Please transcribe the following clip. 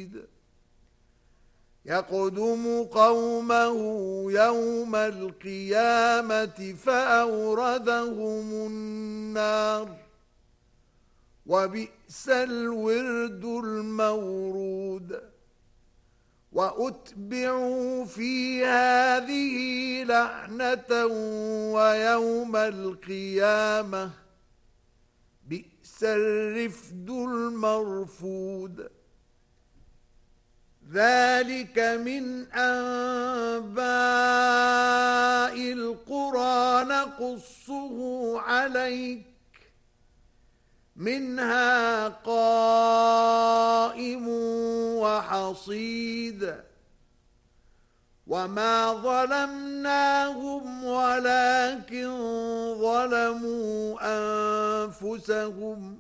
شديد يقدم قومه يوم القيامة فأوردهم النار وبئس الورد المورود وأتبعوا في هذه لعنة ويوم القيامة بئس الرفد المرفود ذلك من أنباء القرى نقصه عليك منها قائم وحصيد وما ظلمناهم ولكن ظلموا أنفسهم